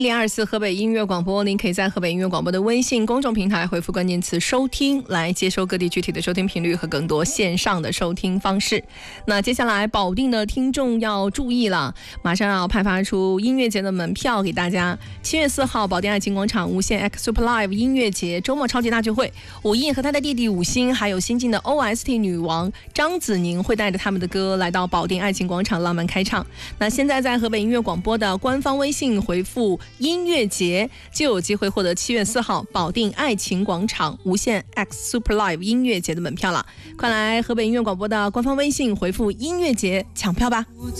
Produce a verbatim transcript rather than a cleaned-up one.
零二四河北音乐广播，您可以在河北音乐广播的微信公众平台回复关键词收听，来接收各地具体的收听频率和更多线上的收听方式。那接下来保定的听众要注意了，马上要派发出音乐节的门票给大家。七月四号，保定爱情广场无限 X Super Live 音乐节周末超级大聚会，武艺和他的弟弟武星，还有新晋的 O S T 女王张子宁会带着他们的歌来到保定爱情广场浪漫开唱。那现在在河北音乐广播的官方微信回复音乐节，就有机会获得七月四号保定爱情广场无限 X Super Live 音乐节的门票了。快来河北音乐广播的官方微信回复音乐节抢票吧。